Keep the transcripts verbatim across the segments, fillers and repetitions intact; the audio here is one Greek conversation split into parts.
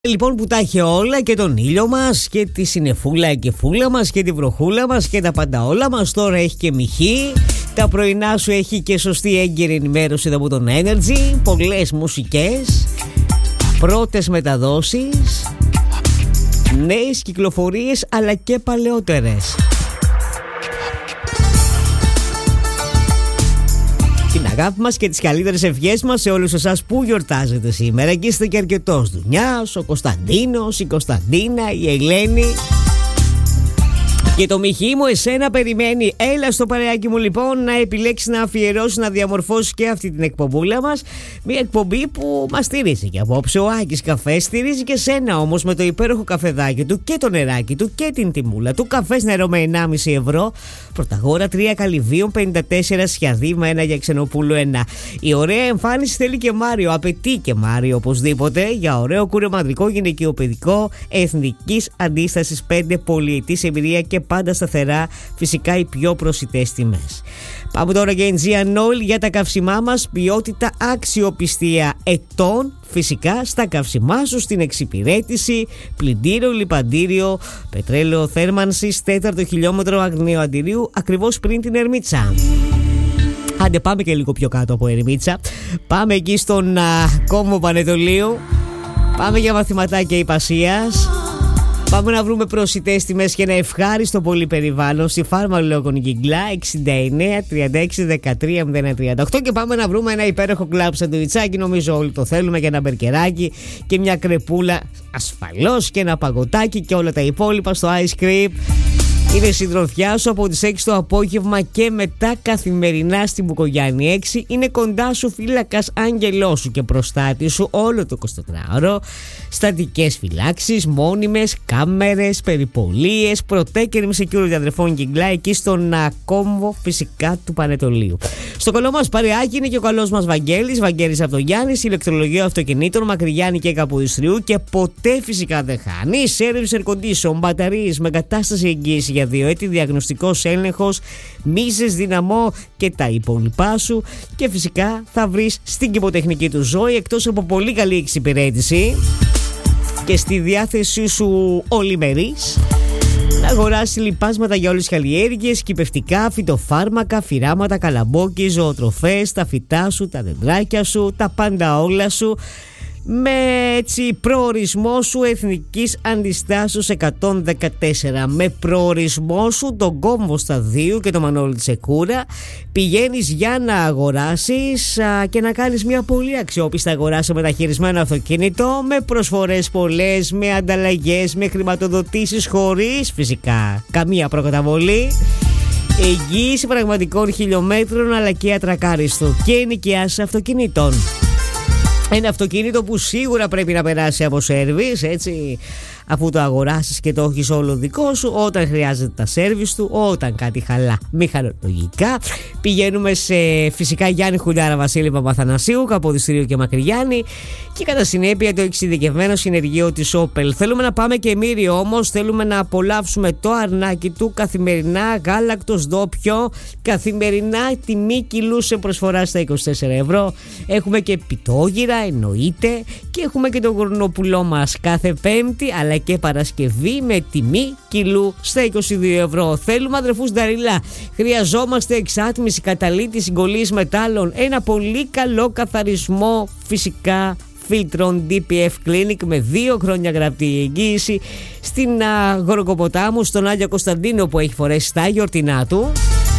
Λοιπόν, που τα έχει όλα, και τον ήλιο μας και τη συννεφούλα και φούλα μας και τη βροχούλα μας και τα πάντα όλα μας. Τώρα έχει και μυχή. Τα πρωινά σου έχει και σωστή έγκαιρη ενημέρωση εδώ από τον Energy. Πολλές μουσικές, πρώτες μεταδόσεις, νέες κυκλοφορίες αλλά και παλαιότερες. Την αγάπη μας και τις καλύτερες ευχές μας σε όλους εσάς που γιορτάζετε σήμερα. Και είστε και αρκετός Δουνιάς, ο Κωνσταντίνος, η Κωνσταντίνα, η Ελένη. Και το μυχή μου εσένα περιμένει. Έλα στο παρεάκι μου λοιπόν να επιλέξεις να αφιερώσεις, να διαμορφώσεις και αυτή την εκπομπούλα μας. Μια εκπομπή που μας στηρίζει και απόψε ο Άκης Καφές. Στηρίζει και σένα όμως με το υπέροχο καφεδάκι του και το νεράκι του και την τιμούλα του. Καφές νερό με ενάμιση ευρώ. Πρωταγόρα τρία Καλυβίων πενήντα τέσσερα Σιαδήμα ένα για Ξενοπούλου ένα. Η ωραία εμφάνιση θέλει και Μάριο. Απαιτεί και Μάριο οπωσδήποτε για ωραίο κουρεματρικό γυναικείο παιδικό εθνικής αντίστασης πέντε, πολυετής εμπειρία και πάντα σταθερά, φυσικά οι πιο προσιτές τιμές. Πάμε τώρα για Aegean Oil για τα καύσιμά μας, ποιότητα, αξιοπιστία ετών. Φυσικά στα καύσιμά σου, στην εξυπηρέτηση, πλυντήριο, λιπαντήριο, πετρέλαιο θέρμανσης, τέταρτο χιλιόμετρο Αγναίου Αντιρίου, ακριβώς πριν την Ερμίτσα. Άντε πάμε και λίγο πιο κάτω από Ερμίτσα. Πάμε εκεί στον α, κόμβο Πανετολίου. Πάμε για μαθηματάκια Ιππασίας. Πάμε να βρούμε προσιτές τιμές και ένα ευχάριστο πολυπεριβάλλον στη Φάρμα Λόγων Κιγκλά εξήντα εννέα τριάντα έξι δεκατρία μηδέν ένα τριάντα οκτώ. Και πάμε να βρούμε ένα υπέροχο κλαμπ σαντουιτσάκι. Νομίζω όλοι το θέλουμε, και ένα μπερκεράκι και μια κρεπούλα ασφαλώς και ένα παγωτάκι και όλα τα υπόλοιπα στο Ice Cream. Είναι συντροφιά σου από τις έξι το απόγευμα και μετά καθημερινά στην Μπουκογιάννη έξι. Είναι κοντά σου, φύλακας άγγελός σου και προστάτη σου όλο το εικοσιτετράωρο. Στατικές φυλάξεις, μόνιμες, κάμερες, περιπολίες, προτέκερ με security αδερφών Κιγκλά εκεί στον κόμβο φυσικά του Πανετολίου. Στο καλό μας παρεάκι είναι και ο καλός μας Βαγγέλης, Βαγγέλης Αυτογιάννης, ηλεκτρολογείο αυτοκινήτων, Μακριγιάννη και Καποδιστρίου, και ποτέ φυσικά δεν χάνει. Service air condition, μπαταρίες με κατάσταση εγγύηση για δύο έτη, διαγνωστικός έλεγχος, μίζες, δυναμό και τα υπόλοιπά σου. Και φυσικά θα βρεις στην κηποτεχνική του Ζώη, εκτός από πολύ καλή εξυπηρέτηση και στη διάθεσή σου ολημερής, να αγοράσει λιπάσματα για όλες τις καλλιέργειες, κυπευτικά, φυτοφάρμακα, φυράματα, καλαμπόκι, ζωοτροφές, τα φυτά σου, τα δεντράκια σου, τα πάντα όλα σου, με έτσι προορισμό σου εθνικής αντιστάσεως εκατόν δεκατέσσερα. Με προορισμό σου τον κόμβο Σταδίου και το Μανώλη της Εκούρα. Πηγαίνεις για να αγοράσεις α, και να κάνεις μια πολύ αξιόπιστα αγορά σε μεταχειρισμένο αυτοκίνητο, με προσφορές πολλές, με ανταλλαγές, με χρηματοδοτήσεις, χωρίς φυσικά καμία προκαταβολή. Εγγύηση πραγματικών χιλιόμετρων αλλά και ατρακάριστο και ενοικιάσεις αυτοκινήτων. Ένα αυτοκίνητο που σίγουρα πρέπει να περάσει από σέρβις, έτσι, αφού το αγοράσεις και το έχεις όλο δικό σου, όταν χρειάζεται τα σέρβις του, όταν κάτι χαλά μηχανολογικά. Πηγαίνουμε σε φυσικά Γιάννη Χουλιάρα Βασίλη Παπαθανασίου, Καποδιστρίου και Μακριγιάννη, και κατά συνέπεια το εξειδικευμένο συνεργείο της Όπελ. Θέλουμε να πάμε και Μύριο όμως, θέλουμε να απολαύσουμε το αρνάκι του καθημερινά, γάλακτος ντόπιο, καθημερινά τιμή κιλού σε προσφορά στα είκοσι τέσσερα ευρώ. Έχουμε και πιτόγυρα, εννοείται, και έχουμε και το γουρνοπουλό μας κάθε Πέμπτη αλλά και Παρασκευή με τιμή κιλού στα είκοσι δύο ευρώ. Θέλουμε αδερφούς Νταρίλα, χρειαζόμαστε εξάτμιση, καταλήτη συγκολλής μετάλλων, ένα πολύ καλό καθαρισμό φυσικά φίλτρων ντι πι εφ Clinic με δύο χρόνια γραπτή εγγύηση στην Γοργοποτάμου, στον Άγιο Κωνσταντίνο που έχει φορέσει τα γιορτινά του.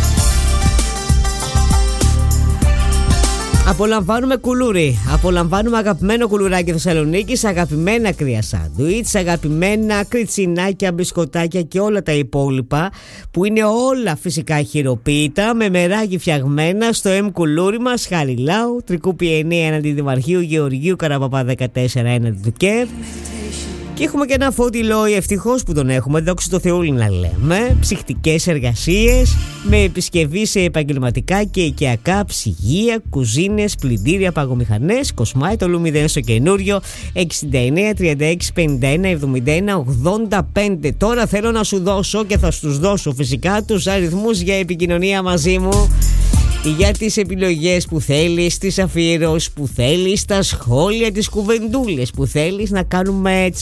Απολαμβάνουμε κουλούρι, απολαμβάνουμε αγαπημένο κουλουράκι Θεσσαλονίκης, αγαπημένα κρύα σάντουιτς, αγαπημένα κριτσινάκια, μπισκοτάκια και όλα τα υπόλοιπα που είναι όλα φυσικά χειροποίητα, με μεράκι φτιαγμένα στο M κουλούρι μας, Χαριλάου, Τρικούπι εννέα έναντι Δημαρχείου Γεωργίου Καραπαπά δεκατέσσερα έναντι του ΚΕΒ. Και έχουμε και ένα Φώτη Λόι, ευτυχώς που τον έχουμε, δόξα τω Θεούλη να λέμε. Ψυχτικές εργασίες με επισκευή σε επαγγελματικά και οικιακά ψυγεία, κουζίνες, πλυντήρια, παγομηχανές. Κοσμάει το Λουμιδέν στο καινούριο εξήντα εννέα τριάντα έξι πενήντα ένα εβδομήντα ένα ογδόντα πέντε. Τώρα θέλω να σου δώσω και θα στους δώσω φυσικά τους αριθμούς για επικοινωνία μαζί μου για τις επιλογές που θέλεις, τις αφιερώσεις που θέλεις, τα σχόλια, τις κουβεντούλες που θέλεις να κάνουμε έτσι